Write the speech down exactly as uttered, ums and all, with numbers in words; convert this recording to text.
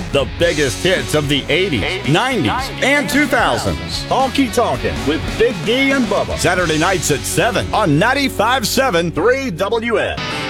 The biggest hits of the eighties, nineties, and two thousands. Honky Tonkin' with Big D and Bubba. Saturday nights at seven on ninety-five point seven three W S.